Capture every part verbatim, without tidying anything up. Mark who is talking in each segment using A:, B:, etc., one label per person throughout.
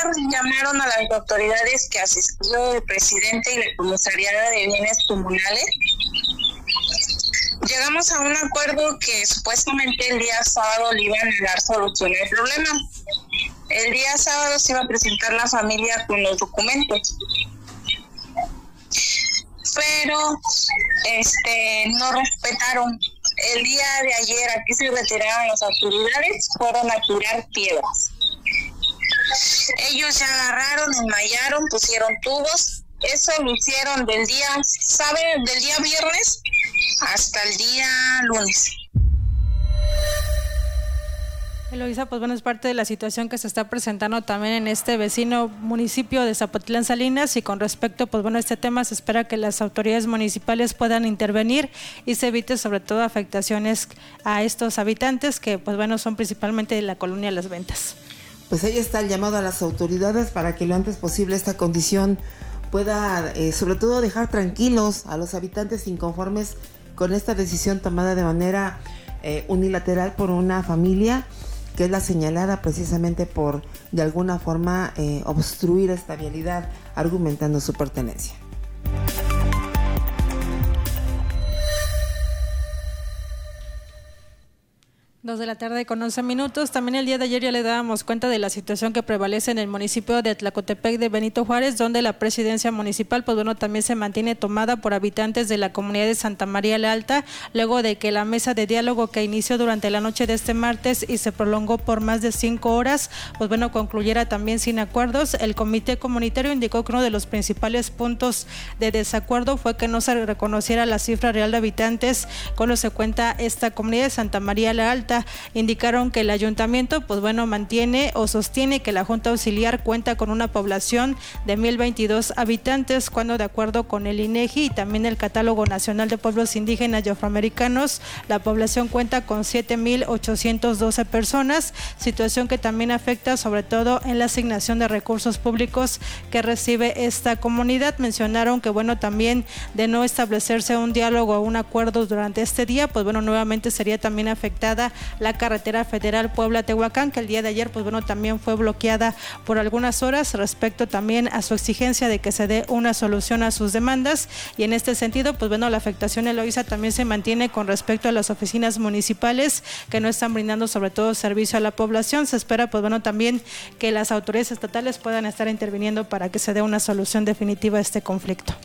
A: llamaron a las autoridades que asistió el presidente y la comisariada de bienes comunales. Llegamos a un acuerdo que supuestamente el día sábado le iban a dar solución al problema. El día sábado se iba a presentar la familia con los documentos, pero este no respetaron. El día de ayer aquí se retiraron las autoridades, fueron a tirar piedras. Ellos ya agarraron, enmallaron, pusieron tubos. Eso lo hicieron del día, ¿saben? Del día viernes hasta el día lunes.
B: Eloisa, pues bueno, es parte de la situación que se está presentando también en este vecino municipio de Zapotlán Salinas, y con respecto, pues bueno, a este tema se espera que las autoridades municipales puedan intervenir y se evite sobre todo afectaciones a estos habitantes que, pues bueno, son principalmente de la colonia Las Ventas.
C: Pues ahí está el llamado a las autoridades para que lo antes posible esta condición pueda, eh, sobre todo, dejar tranquilos a los habitantes inconformes con esta decisión tomada de manera eh, unilateral por una familia que es la señalada precisamente por, de alguna forma, eh, obstruir esta vialidad, argumentando su pertenencia.
B: Dos de la tarde con once minutos. También el día de ayer ya le dábamos cuenta de la situación que prevalece en el municipio de Tlacotepec de Benito Juárez, donde la presidencia municipal, pues bueno, también se mantiene tomada por habitantes de la comunidad de Santa María la Alta, luego de que la mesa de diálogo que inició durante la noche de este martes y se prolongó por más de cinco horas, pues bueno, concluyera también sin acuerdos. El comité comunitario indicó que uno de los principales puntos de desacuerdo fue que no se reconociera la cifra real de habitantes con lo que se cuenta esta comunidad de Santa María la Alta. Indicaron que el ayuntamiento, pues bueno, mantiene o sostiene que la Junta Auxiliar cuenta con una población de mil veintidós habitantes, cuando de acuerdo con el INEGI y también el Catálogo Nacional de Pueblos Indígenas y Afroamericanos, la población cuenta con siete mil ochocientos doce personas, situación que también afecta sobre todo en la asignación de recursos públicos que recibe esta comunidad. Mencionaron que bueno, también de no establecerse un diálogo o un acuerdo durante este día, pues bueno, nuevamente sería también afectada la carretera federal Puebla-Tehuacán, que el día de ayer, pues bueno, también fue bloqueada por algunas horas respecto también a su exigencia de que se dé una solución a sus demandas. Y en este sentido, pues bueno, la afectación, Eloisa, también se mantiene con respecto a las oficinas municipales que no están brindando sobre todo servicio a la población. Se espera, pues bueno, también que las autoridades estatales puedan estar interviniendo para que se dé una solución definitiva a este conflicto.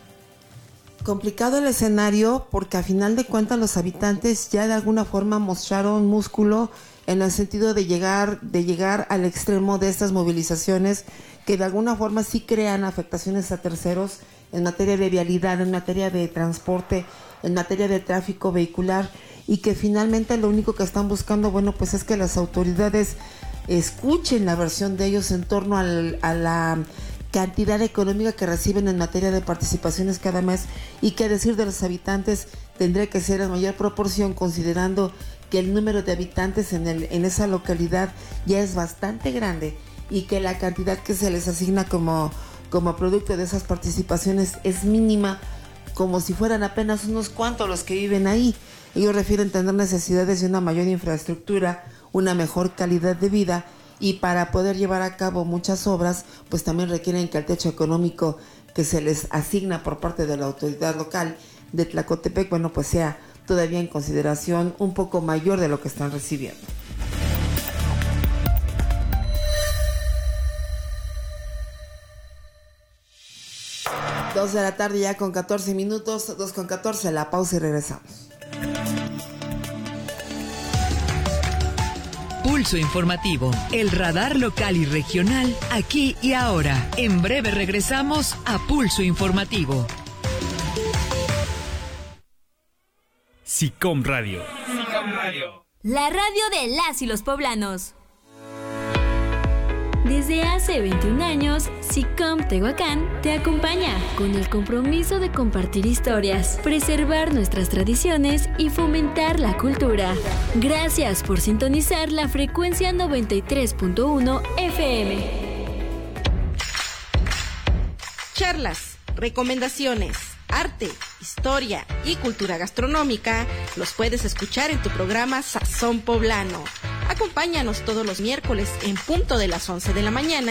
C: Complicado el escenario porque a final de cuentas los habitantes ya de alguna forma mostraron músculo en el sentido de llegar, de llegar al extremo de estas movilizaciones que de alguna forma sí crean afectaciones a terceros en materia de vialidad, en materia de transporte, en materia de tráfico vehicular, y que finalmente lo único que están buscando, bueno, pues es que las autoridades escuchen la versión de ellos en torno al, a la cantidad económica que reciben en materia de participaciones cada mes, y que a decir de los habitantes tendría que ser en mayor proporción, considerando que el número de habitantes en, el, en esa localidad ya es bastante grande y que la cantidad que se les asigna como, como producto de esas participaciones es mínima, como si fueran apenas unos cuantos los que viven ahí. Ellos refieren tener necesidades de una mayor infraestructura, una mejor calidad de vida, y para poder llevar a cabo muchas obras, pues también requieren que el techo económico que se les asigna por parte de la autoridad local de Tlacotepec, bueno, pues sea todavía en consideración un poco mayor de lo que están recibiendo. Dos de la tarde ya con catorce minutos, dos con catorce, la pausa y regresamos.
D: Pulso Informativo, el radar local y regional, aquí y ahora. En breve regresamos a Pulso Informativo.
E: SICOM Radio.
F: SICOM Radio. La radio de las y los poblanos. Desde hace veintiún años, SICOM Tehuacán te acompaña con el compromiso de compartir historias, preservar nuestras tradiciones y fomentar la cultura. Gracias por sintonizar la frecuencia noventa y tres punto uno F M.
G: Charlas, recomendaciones, arte, historia y cultura gastronómica los puedes escuchar en tu programa Sazón Poblano. Acompáñanos todos los miércoles en punto de las once de la mañana